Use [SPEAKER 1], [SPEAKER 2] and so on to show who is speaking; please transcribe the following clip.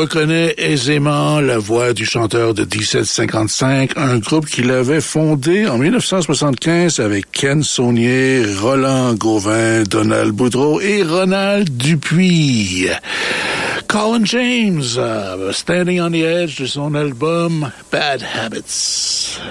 [SPEAKER 1] reconnaît aisément la voix du chanteur de 1755, un groupe qu'il avait fondé en 1975 avec Ken Saunier, Roland Gauvin, Donald Boudreau et Ronald Dupuis. Colin James, Standing on the Edge de son album Bad Habits.